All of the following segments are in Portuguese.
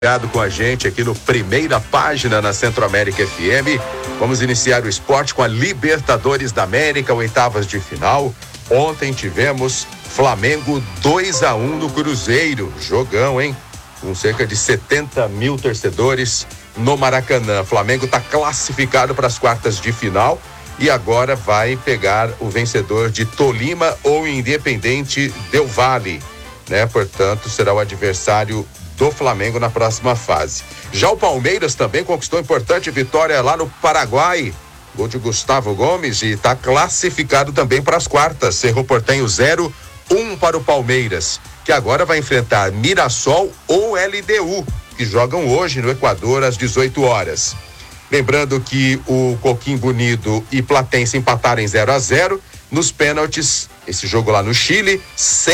Ligado com a gente aqui no Primeira Página na Centro-América FM. Vamos iniciar o esporte com a Libertadores da América, oitavas de final. Ontem tivemos Flamengo 2-1 no Cruzeiro. Jogão, hein? Com cerca de 70 mil torcedores no Maracanã. Flamengo está classificado para as quartas de final e agora vai pegar o vencedor de Tolima ou Independente Del Valle, né? Portanto, será o adversário do Flamengo na próxima fase. Já o Palmeiras também conquistou importante vitória lá no Paraguai. Gol de Gustavo Gomes e está classificado também para as quartas. Cerro Porteño 0-1 para o Palmeiras, que agora vai enfrentar Mirassol ou LDU, que jogam hoje no Equador às 18 horas. Lembrando que o Coquimbo Unido e Platense empataram em 0-0. Nos pênaltis, esse jogo lá no Chile,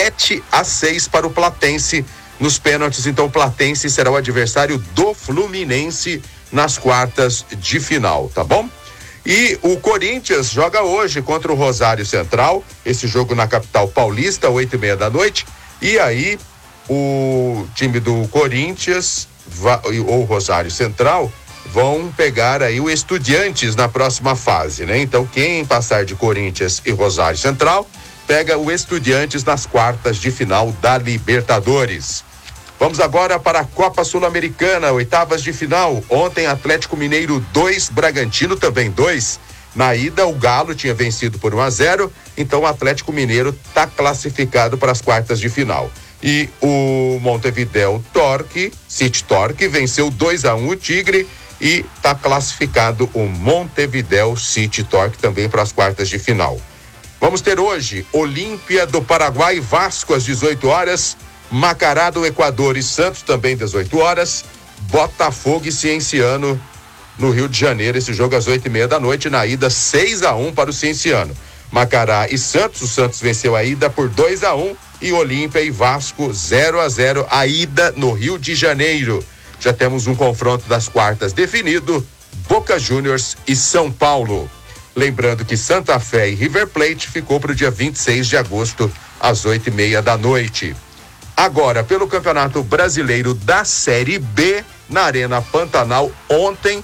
7-6 para o Platense. Nos pênaltis, então, o Platense será o adversário do Fluminense nas quartas de final, tá bom? E o Corinthians joga hoje contra o Rosário Central, esse jogo na capital paulista, 8:30 da noite. E aí, o time do Corinthians ou Rosário Central vão pegar aí o Estudiantes na próxima fase, né? Então, quem passar de Corinthians e Rosário Central pega o Estudiantes nas quartas de final da Libertadores. Vamos agora para a Copa Sul-Americana, oitavas de final. Ontem, Atlético Mineiro 2, Bragantino também 2. Na ida, o Galo tinha vencido por 1-0, então o Atlético Mineiro está classificado para as quartas de final. E o Montevideo City Torque, venceu 2-1 o Tigre e está classificado o Montevideo City Torque também para as quartas de final. Vamos ter hoje Olímpia do Paraguai, Vasco às 18 horas, Macará do Equador e Santos também 18 horas, Botafogo e Cienciano no Rio de Janeiro, esse jogo às 8:30 da noite, na ida 6-1 para o Cienciano. Macará e Santos, o Santos venceu a ida por 2-1 e Olímpia e Vasco 0-0, a ida no Rio de Janeiro. Já temos um confronto das quartas definido, Boca Juniors e São Paulo. Lembrando que Santa Fé e River Plate ficou para o dia 26 de agosto, às 8:30 da noite. Agora, pelo Campeonato Brasileiro da Série B, na Arena Pantanal, ontem,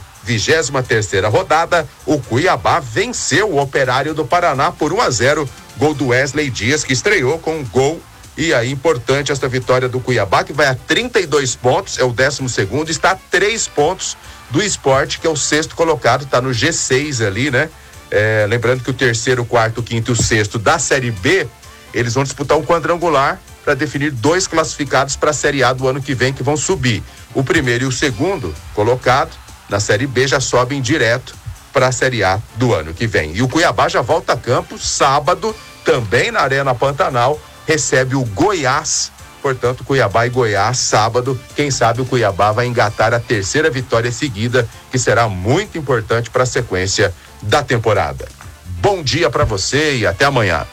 23ª rodada, o Cuiabá venceu o Operário do Paraná por 1-0, gol do Wesley Dias, que estreou com um gol. E aí, importante esta vitória do Cuiabá, que vai a 32 pontos, é o 12º, está a 3 pontos do Sport, que é o 6º colocado, está no G6 ali, né? Lembrando que o 3º, 4º, 5º e o 6º da Série B, eles vão disputar um quadrangular para definir 2 classificados para a Série A do ano que vem, que vão subir. O primeiro e o segundo colocado na Série B já sobem direto para a Série A do ano que vem. E o Cuiabá já volta a campo sábado, também na Arena Pantanal, recebe o Goiás. Portanto, Cuiabá e Goiás, sábado, quem sabe o Cuiabá vai engatar a terceira vitória seguida, que será muito importante para a sequência da temporada. Bom dia para você e até amanhã.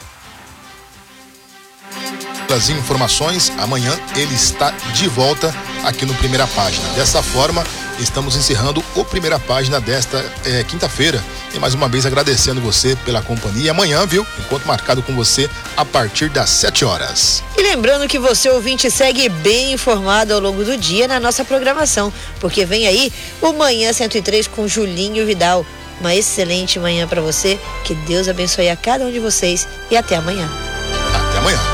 As informações, amanhã ele está de volta aqui no Primeira Página. Dessa forma, estamos encerrando o Primeira Página desta quinta-feira. E mais uma vez agradecendo você pela companhia. Amanhã, viu? Encontro marcado com você a partir das 7 horas. E lembrando que você, ouvinte, segue bem informado ao longo do dia na nossa programação, porque vem aí o Manhã 103 com Julinho Vidal. Uma excelente manhã para você. Que Deus abençoe a cada um de vocês e até amanhã. Até amanhã.